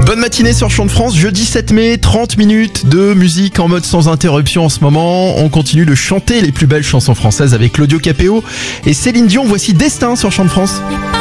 Bonne matinée sur Chant de France, jeudi 7 mai, 30 minutes de musique en mode sans interruption en ce moment. On continue de chanter les plus belles chansons françaises avec Claudio Capéo et Céline Dion. Voici Destin sur Chant de France.